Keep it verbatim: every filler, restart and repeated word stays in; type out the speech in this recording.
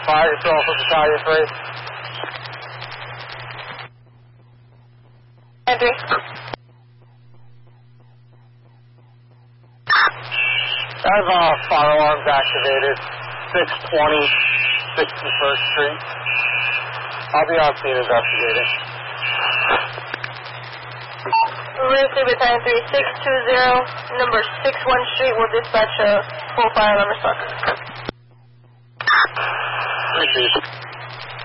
Fire, you're still for battalion three. Entry. I have uh, fire alarms activated. six twenty, sixty-first Street. I'll be on scene investigating. Marine City Battalion three, six two zero, number six one Street, will dispatch a full fire alarm response. Three,